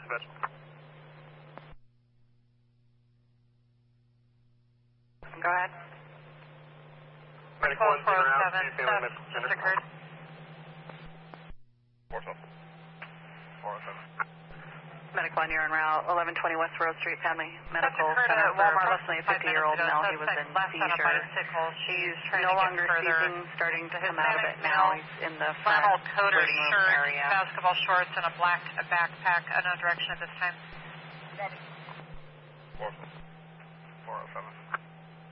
dispatch. Go ahead. Medic 1, 407, just occurred. 407. 407. Medic 1, you're en route, 1120 West Road Street, Family Medical occurred Center at for Walmart approximately a 50-year-old male. He was in seizure. She's He's no longer seizing, starting to come out of it now. He's in the front flannel coder waiting room shirt, area. basketball shorts, and a black backpack. Unknown direction at this time. 407.